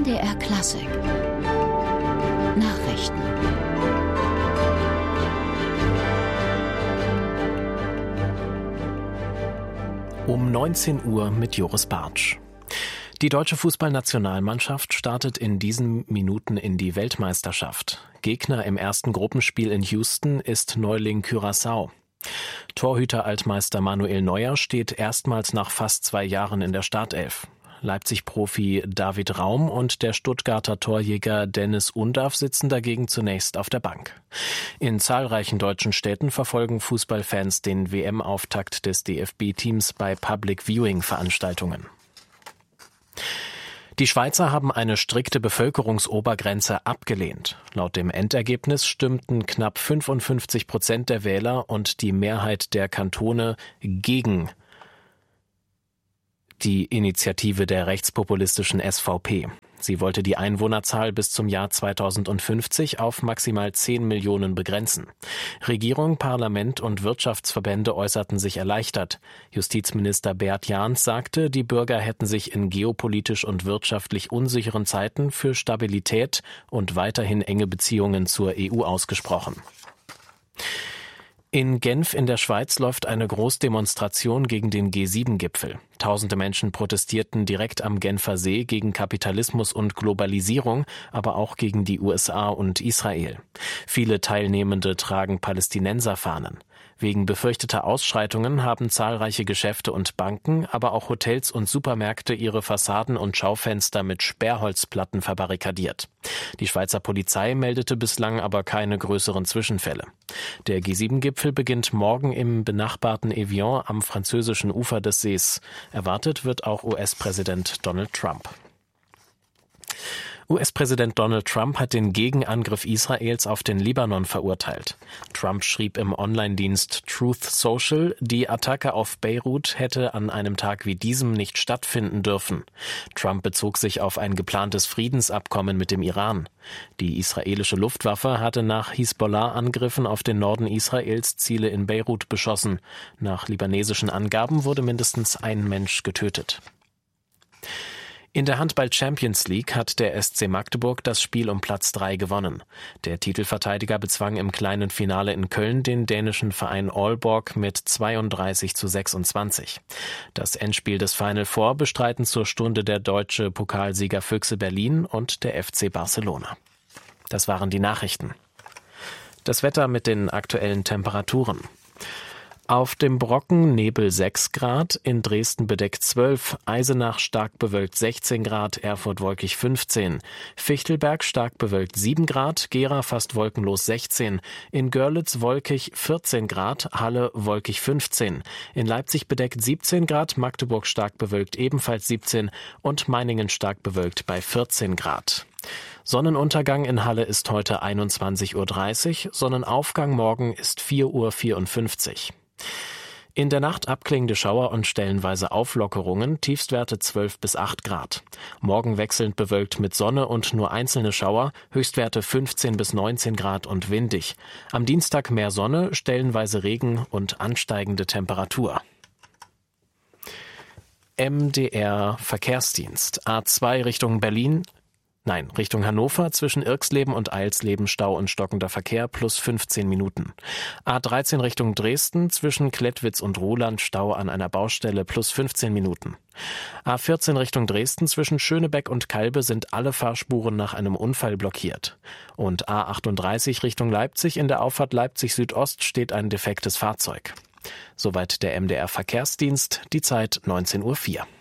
MDR Klassik Nachrichten. Um 19 Uhr mit Joris Bartsch. Die deutsche Fußballnationalmannschaft startet in diesen Minuten in die Weltmeisterschaft. Gegner im ersten Gruppenspiel in Houston ist Neuling Curaçao. Torhüter-Altmeister Manuel Neuer steht erstmals nach fast 2 Jahren in der Startelf. Leipzig-Profi David Raum und der Stuttgarter Torjäger Dennis Undav sitzen dagegen zunächst auf der Bank. In zahlreichen deutschen Städten verfolgen Fußballfans den WM-Auftakt des DFB-Teams bei Public-Viewing-Veranstaltungen. Die Schweizer haben eine strikte Bevölkerungsobergrenze abgelehnt. Laut dem Endergebnis stimmten knapp 55% der Wähler und die Mehrheit der Kantone gegen die Initiative der rechtspopulistischen SVP. Sie wollte die Einwohnerzahl bis zum Jahr 2050 auf maximal 10 Millionen begrenzen. Regierung, Parlament und Wirtschaftsverbände äußerten sich erleichtert. Justizminister Bert Jahns sagte, die Bürger hätten sich in geopolitisch und wirtschaftlich unsicheren Zeiten für Stabilität und weiterhin enge Beziehungen zur EU ausgesprochen. In Genf in der Schweiz läuft eine Großdemonstration gegen den G7-Gipfel. Tausende Menschen protestierten direkt am Genfer See gegen Kapitalismus und Globalisierung, aber auch gegen die USA und Israel. Viele Teilnehmende tragen Palästinenserfahnen. Wegen befürchteter Ausschreitungen haben zahlreiche Geschäfte und Banken, aber auch Hotels und Supermärkte ihre Fassaden und Schaufenster mit Sperrholzplatten verbarrikadiert. Die Schweizer Polizei meldete bislang aber keine größeren Zwischenfälle. Der G7-Gipfel beginnt morgen im benachbarten Evian am französischen Ufer des Sees. Erwartet wird auch US-Präsident Donald Trump. US-Präsident Donald Trump hat den Gegenangriff Israels auf den Libanon verurteilt. Trump schrieb im Online-Dienst Truth Social, die Attacke auf Beirut hätte an einem Tag wie diesem nicht stattfinden dürfen. Trump bezog sich auf ein geplantes Friedensabkommen mit dem Iran. Die israelische Luftwaffe hatte nach Hisbollah-Angriffen auf den Norden Israels Ziele in Beirut beschossen. Nach libanesischen Angaben wurde mindestens ein Mensch getötet. In der Handball-Champions League hat der SC Magdeburg das Spiel um Platz 3 gewonnen. Der Titelverteidiger bezwang im kleinen Finale in Köln den dänischen Verein Aalborg mit 32:26. Das Endspiel des Final Four bestreiten zur Stunde der deutsche Pokalsieger Füchse Berlin und der FC Barcelona. Das waren die Nachrichten. Das Wetter mit den aktuellen Temperaturen. Auf dem Brocken Nebel 6 Grad, in Dresden bedeckt 12, Eisenach stark bewölkt 16 Grad, Erfurt wolkig 15, Fichtelberg stark bewölkt 7 Grad, Gera fast wolkenlos 16, in Görlitz wolkig 14 Grad, Halle wolkig 15, in Leipzig bedeckt 17 Grad, Magdeburg stark bewölkt ebenfalls 17 und Meiningen stark bewölkt bei 14 Grad. Sonnenuntergang in Halle ist heute 21:30 Uhr, Sonnenaufgang morgen ist 4:54 Uhr. In der Nacht abklingende Schauer und stellenweise Auflockerungen, Tiefstwerte 12 bis 8 Grad. Morgen wechselnd bewölkt mit Sonne und nur einzelne Schauer, Höchstwerte 15 bis 19 Grad und windig. Am Dienstag mehr Sonne, stellenweise Regen und ansteigende Temperatur. MDR Verkehrsdienst. A2 Richtung Richtung Hannover, zwischen Irxleben und Eilsleben Stau und stockender Verkehr plus 15 Minuten. A13 Richtung Dresden, zwischen Klettwitz und Ruhland Stau an einer Baustelle plus 15 Minuten. A14 Richtung Dresden, zwischen Schönebeck und Kalbe sind alle Fahrspuren nach einem Unfall blockiert. Und A38 Richtung Leipzig, in der Auffahrt Leipzig Südost steht ein defektes Fahrzeug. Soweit der MDR Verkehrsdienst, die Zeit 19:04 Uhr.